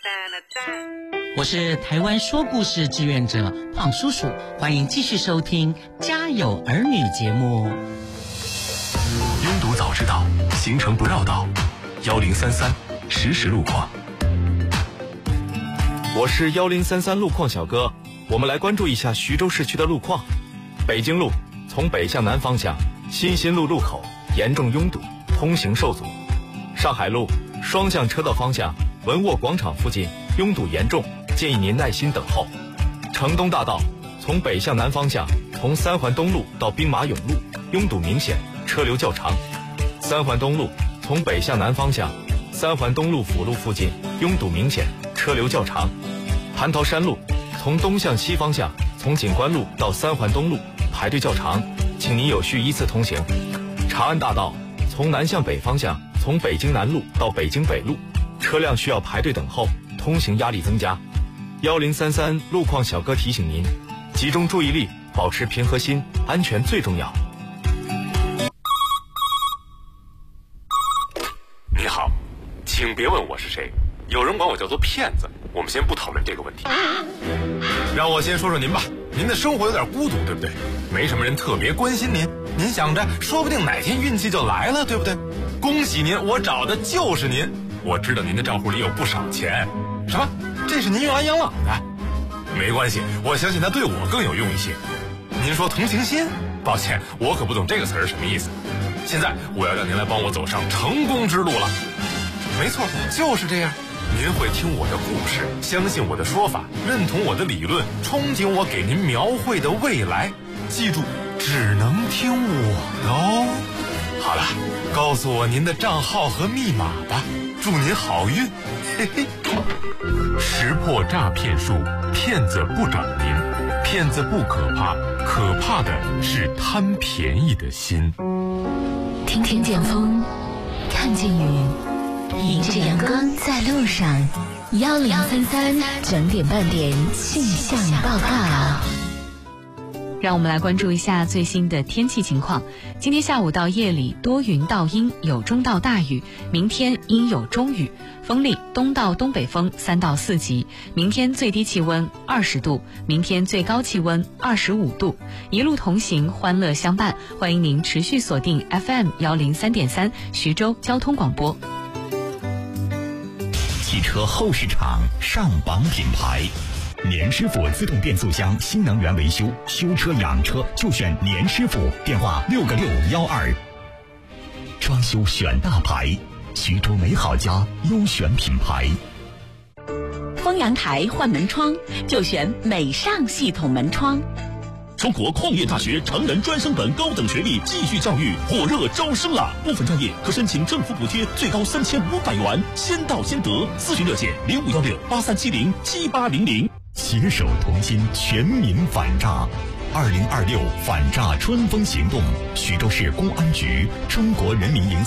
我是台湾说故事志愿者胖叔叔，欢迎继续收听《家有儿女》节目。 拥堵早知道，行程不绕道，1033实时路况。 我是1033路况小哥，我们来关注一下徐州市区的路况。北京路从北向南方向新兴路路口严重拥堵，通行受阻。上海路双向车道方向文沃广场附近拥堵严重，建议您耐心等候。城东大道从北向南方向从三环东路到兵马俑路拥堵明显，车流较长。三环东路从北向南方向三环东路辅路附近拥堵明显，车流较长。蟠桃山路从东向西方向从景观路到三环东路排队较长，请您有序依次通行。长安大道从南向北方向从北京南路到北京北路，车辆需要排队等候，通行压力增加。1033路况小哥提醒您，集中注意力，保持平和心，安全最重要。 你好，请别问我是谁，有人管我叫做骗子，我们先不讨论这个问题。让我先说说您吧，您的生活有点孤独，对不对？没什么人特别关心您，您想着说不定哪天运气就来了，对不对？恭喜您，我找的就是您。我知道您的账户里有不少钱。什么？这是您用来养老的？没关系，我相信他对我更有用一些。您说同情心？抱歉，我可不懂这个词儿什么意思。现在我要让您来帮我走上成功之路了。没错，就是这样。您会听我的故事，相信我的说法，认同我的理论，憧憬我给您描绘的未来。记住，只能听我的哦。好了，告诉我您的账号和密码吧，祝您好运。嘿嘿。识破诈骗术，骗子不找您，骗子不可怕，可怕的是贪便宜的心。 听见风，看见雨，迎着阳光在路上。1033整点半点气象报告。 让我们来关注一下最新的天气情况。今天下午到夜里多云到阴，有中到大雨，明天阴有中雨，风力东到东北风3到4级，明天最低气温20度，明天最高气温25度。一路同行，欢乐相伴，欢迎您持续锁定 FM103.3 徐州交通广播。 汽车后市场上榜品牌，年师傅自动变速箱新能源维修，修车养车就选年师傅，电话6个612。装修选大牌，徐州美好家优选品牌。 丰阳台换门窗就选美尚系统门窗。 中国矿业大学成人专升本高等学历继续教育火热招生了，部分专业可申请政府补贴，最高3500元，先到先得。咨询热线051683707800。 携手同心，全民反诈。2026反诈春风行动，徐州市公安局、中国人民银行